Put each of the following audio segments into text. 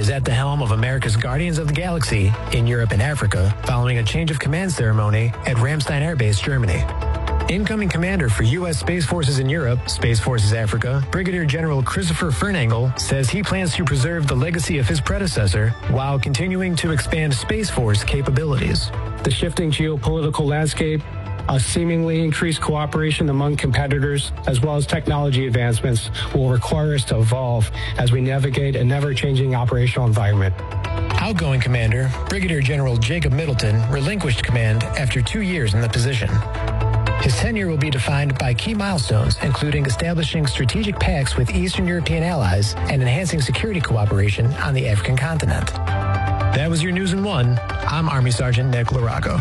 is at the helm of America's Guardians of the Galaxy in Europe and Africa following a change of command ceremony at Ramstein Air Base, Germany. Incoming commander for U.S. Space Forces in Europe, Space Forces Africa, Brigadier General Christopher Fernangle, says he plans to preserve the legacy of his predecessor while continuing to expand Space Force capabilities. The shifting geopolitical landscape, a seemingly increased cooperation among competitors, as well as technology advancements will require us to evolve as we navigate a never-changing operational environment. Outgoing commander, Brigadier General Jacob Middleton, relinquished command after 2 years in the position. His tenure will be defined by key milestones, including establishing strategic pacts with Eastern European allies and enhancing security cooperation on the African continent. That was your News in One. I'm Army Sergeant Nick Larago.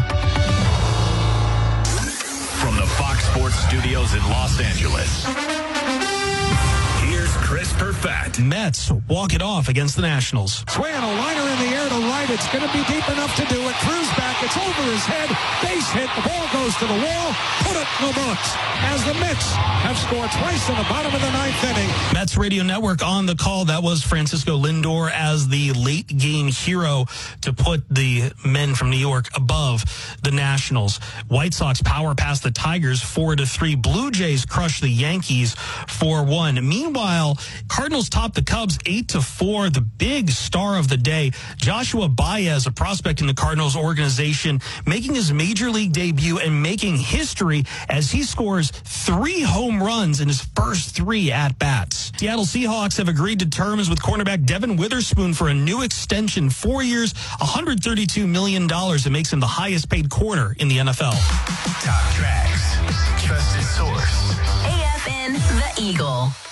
From the Fox Sports Studios in Los Angeles, here's Chris Perfett. Mets walk it off against the Nationals. Swing, a liner in the air to right. It's going to be deep enough to do it. Cruz back. It's over his head. Base hit. The ball goes to the wall. Put it in the books. As the Mets have scored twice in the bottom of the ninth inning. Mets Radio Network on the call. That was Francisco Lindor as the late game hero to put the men from New York above the Nationals. White Sox power past the Tigers 4-3. Blue Jays crush the Yankees 4-1. Meanwhile, Cardinals top the Cubs 8-4. The big star of the day, Joshua Baez, a prospect in the Cardinals organization, making his major league debut and making history as he scores 3 home runs in his first 3 at-bats. Seattle Seahawks have agreed to terms with cornerback Devin Witherspoon for a new extension, 4 years, $132 million. It makes him the highest paid corner in the NFL. Top tracks, trusted source. AFN The Eagle.